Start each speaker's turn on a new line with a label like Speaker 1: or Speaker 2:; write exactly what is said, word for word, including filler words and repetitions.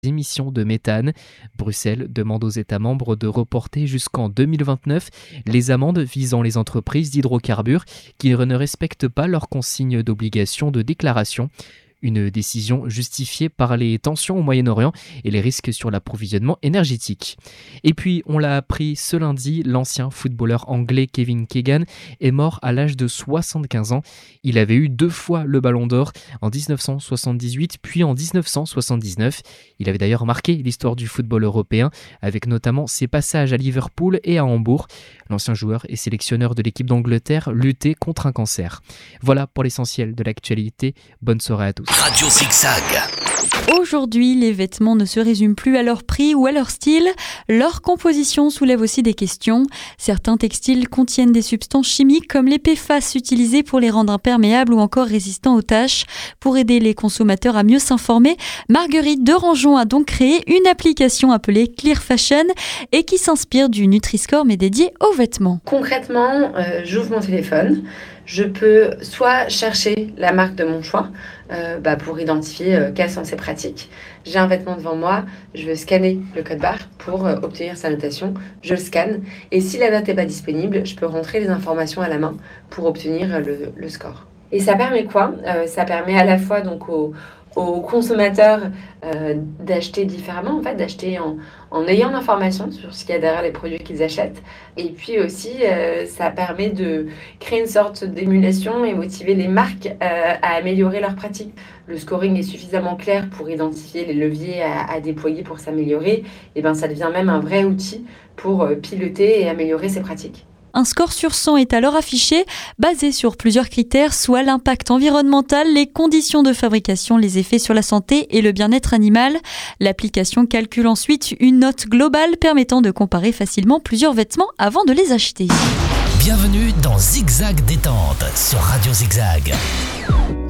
Speaker 1: émissions de méthane. Bruxelles demande aux États membres de reporter jusqu'en deux mille vingt-neuf les amendes visant les entreprises d'hydrocarbures qui ne respectent pas leurs consignes d'obligation de déclaration. Une décision justifiée par les tensions au Moyen-Orient et les risques sur l'approvisionnement énergétique. Et puis, on l'a appris ce lundi, l'ancien footballeur anglais Kevin Keegan est mort à l'âge de soixante-quinze ans. Il avait eu deux fois le Ballon d'Or, en dix-neuf cent soixante-dix-huit puis en dix-neuf cent soixante-dix-neuf. Il avait d'ailleurs marqué l'histoire du football européen avec notamment ses passages à Liverpool et à Hambourg. L'ancien joueur et sélectionneur de l'équipe d'Angleterre luttait contre un cancer. Voilà pour l'essentiel de l'actualité. Bonne soirée à tous.
Speaker 2: Radio Zigzag.
Speaker 3: Aujourd'hui, les vêtements ne se résument plus à leur prix ou à leur style. Leur composition soulève aussi des questions. Certains textiles contiennent des substances chimiques comme les P F A S utilisées pour les rendre imperméables ou encore résistants aux taches. Pour aider les consommateurs à mieux s'informer, Marguerite Derangeon a donc créé une application appelée Clear Fashion et qui s'inspire du Nutri-Score mais dédié aux vêtements.
Speaker 4: Concrètement, euh, j'ouvre mon téléphone. Je peux soit chercher la marque de mon choix euh, bah pour identifier euh, quelles sont ses pratiques. J'ai un vêtement devant moi, je veux scanner le code barre pour euh, obtenir sa notation. Je le scanne et si la note n'est pas disponible, je peux rentrer les informations à la main pour obtenir le, le score. Et ça permet quoi euh, Ça permet à la fois donc aux aux consommateurs euh, d'acheter différemment, en fait, d'acheter en, en ayant l'information sur ce qu'il y a derrière les produits qu'ils achètent. Et puis aussi, euh, ça permet de créer une sorte d'émulation et motiver les marques euh, à améliorer leurs pratiques. Le scoring est suffisamment clair pour identifier les leviers à, à déployer pour s'améliorer. Et ben, ça devient même un vrai outil pour euh, piloter et améliorer ses pratiques.
Speaker 3: Un score sur cent est alors affiché, basé sur plusieurs critères, soit l'impact environnemental, les conditions de fabrication, les effets sur la santé et le bien-être animal. L'application calcule ensuite une note globale permettant de comparer facilement plusieurs vêtements avant de les acheter.
Speaker 2: Bienvenue dans Zigzag Détente sur Radio Zigzag.